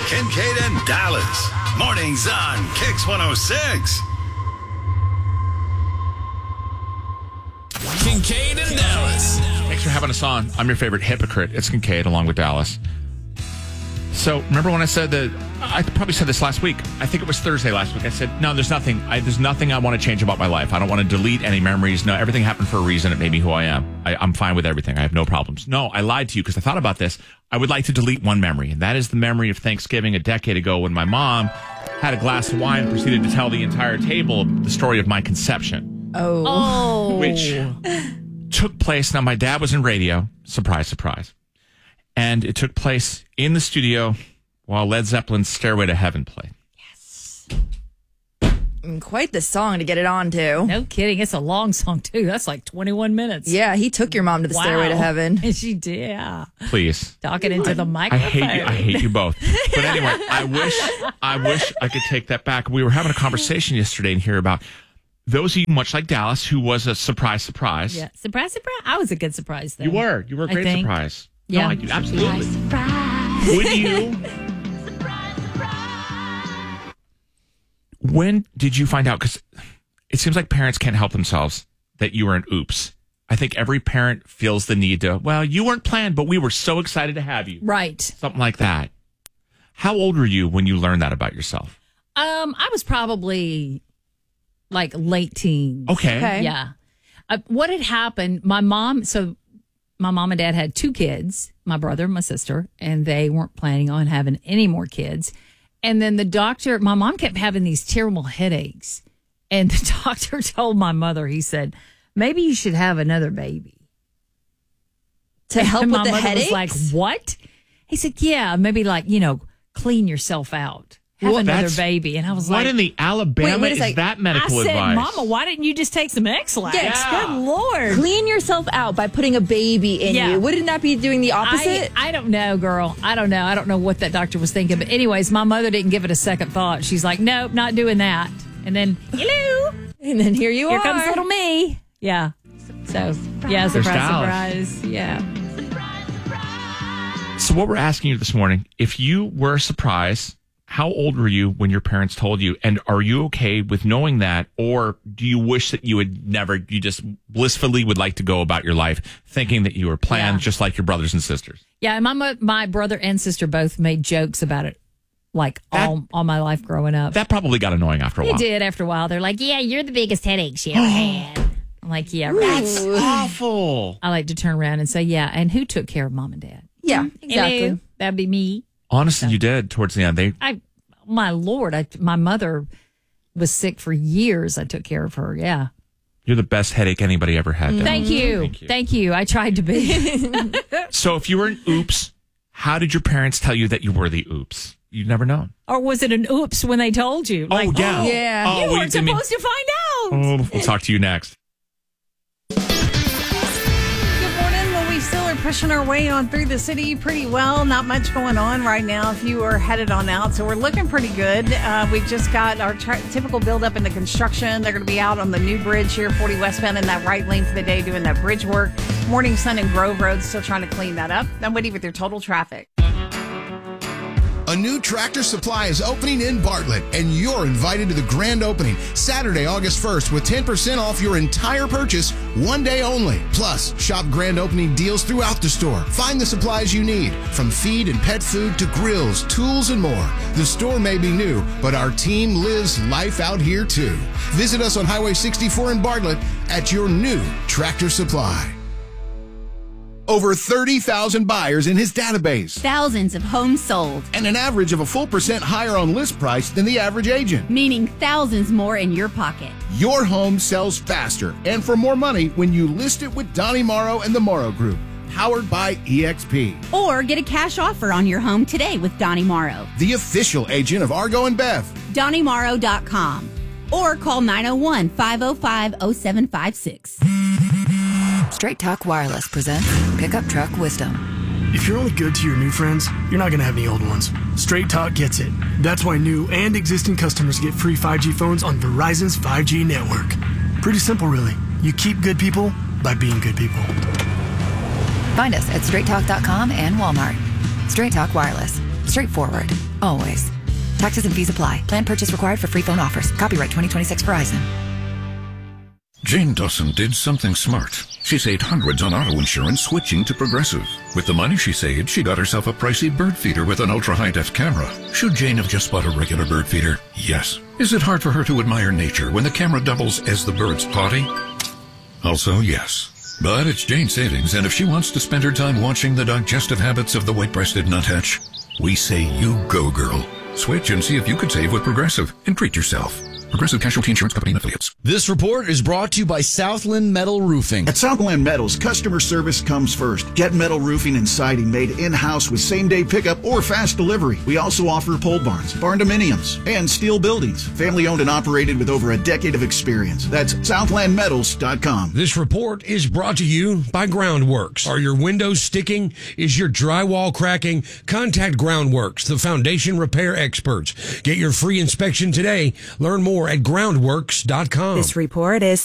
Kincaid and Dallas. Mornings on Kix 106. Kincaid and Dallas. Thanks for having us on. I'm your favorite hypocrite. It's Kincaid along with Dallas. So remember when I said that, I probably said this last week. I think it was Thursday last week. I said, no, there's nothing I want to change about my life. I don't want to delete any memories. No, everything happened for a reason. It made me who I am. I'm fine with everything. I have no problems. No, I lied to you because I thought about this. I would like to delete one memory, and that is the memory of Thanksgiving a decade ago when my mom had a glass of wine and proceeded to tell the entire table the story of my conception. Oh. Which took place. Now, my dad was in radio. Surprise, surprise. And it took place in the studio while Led Zeppelin's Stairway to Heaven played. Yes. Quite the song to get it on to. No kidding. It's a long song, too. That's like 21 minutes. Yeah, he took your mom to the Stairway to Heaven. She did, yeah. Please. Talking into the microphone. I hate you both. But anyway, I wish I could take that back. We were having a conversation yesterday in here about those of you, much like Dallas, who was a surprise. Yeah, surprise. I was a good surprise, though. You were a great surprise. Yeah. No, absolutely. Surprise. Would you? When did you find out? Because it seems like parents can't help themselves that you were an oops. I think every parent feels the need to, well, you weren't planned, but we were so excited to have you. Right. Something like that. How old were you when you learned that about yourself? I was probably like late teens. Okay. Yeah. What had happened, my mom and dad had two kids, my brother and my sister, and they weren't planning on having any more kids. And then my mom kept having these terrible headaches. And the doctor told my mother, he said, maybe you should have another baby. To help with the headaches? My mother was like, what? He said, yeah, maybe clean yourself out. Have another baby. And I was like, what in the Alabama is that medical advice? I said, Mama, why didn't you just take some X-Lax? Yeah. Good Lord. Clean yourself out by putting a baby in you. Wouldn't that be doing the opposite? I don't know, girl. I don't know. I don't know what that doctor was thinking. But anyways, my mother didn't give it a second thought. She's like, nope, not doing that. And then, hello. And then here you are. Here comes little me. Yeah. So, yeah, surprise. Yeah. So what we're asking you this morning, if you were a surprise, how old were you when your parents told you? And are you okay with knowing that? Or do you wish that you just blissfully would like to go about your life thinking that you were planned just like your brothers and sisters? Yeah, and my brother and sister both made jokes about it all my life growing up. That probably got annoying after a while. It did after a while. They're like, yeah, you're the biggest headache she ever had. I'm like, yeah, right. That's awful. I like to turn around and say, yeah, and who took care of mom and dad? Yeah, exactly. Hello, that'd be me. Honestly, you did towards the end. My Lord, my mother was sick for years. I took care of her. Yeah. You're the best headache anybody ever had. Thank you. I tried to be. So if you were an oops, how did your parents tell you that you were the oops? You'd never known. Or was it an oops when they told you? Like, yeah. You weren't supposed to find out. Oh, we'll talk to you next. We still are pushing our way on through the city pretty well. Not much going on right now if you are headed on out. So we're looking pretty good. We've just got our typical buildup in the construction. They're going to be out on the new bridge here, 40 westbound in that right lane for the day doing that bridge work. Morning Sun and Grove Road still trying to clean that up. I'm waiting with your total traffic. A new Tractor Supply is opening in Bartlett, and you're invited to the grand opening Saturday, August 1st with 10% off your entire purchase, one day only. Plus, shop grand opening deals throughout the store. Find the supplies you need, from feed and pet food to grills, tools, and more. The store may be new, but our team lives life out here too. Visit us on Highway 64 in Bartlett at your new Tractor Supply. Over 30,000 buyers in his database. Thousands of homes sold. And an average of a full % higher on list price than the average agent. Meaning thousands more in your pocket. Your home sells faster and for more money when you list it with Donnie Morrow and the Morrow Group. Powered by EXP. Or get a cash offer on your home today with Donnie Morrow. The official agent of Argo and Bev. DonnieMorrow.com. Or call 901-505-0756. Straight Talk Wireless presents Pickup Truck Wisdom. If you're only good to your new friends, you're not going to have any old ones. Straight Talk gets it. That's why new and existing customers get free 5G phones on Verizon's 5G network. Pretty simple, really. You keep good people by being good people. Find us at straighttalk.com and Walmart. Straight Talk Wireless. Straightforward. Always. Taxes and fees apply. Plan purchase required for free phone offers. Copyright 2026 Verizon. Jane Dawson did something smart. She saved hundreds on auto insurance switching to Progressive. With the money she saved, she got herself a pricey bird feeder with an ultra-high-def camera. Should Jane have just bought a regular bird feeder? Yes. Is it hard for her to admire nature when the camera doubles as the bird's potty? Also, yes. But it's Jane's savings, and if she wants to spend her time watching the digestive habits of the white-breasted nuthatch, we say you go, girl. Switch and see if you could save with Progressive and treat yourself. Progressive Casualty Insurance Company and affiliates. This report is brought to you by Southland Metal Roofing. At Southland Metals, customer service comes first. Get metal roofing and siding made in-house with same-day pickup or fast delivery. We also offer pole barns, barn dominiums, and steel buildings. Family-owned and operated with over a decade of experience. That's southlandmetals.com. This report is brought to you by Groundworks. Are your windows sticking? Is your drywall cracking? Contact Groundworks, the foundation repair experts. Get your free inspection today. Learn more at groundworks.com. This report is